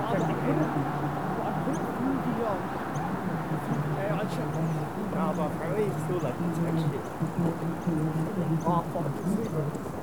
but I put it through I checked. Nah, but apparently it's still like detects shit. Oh, fuck, it's sleeper.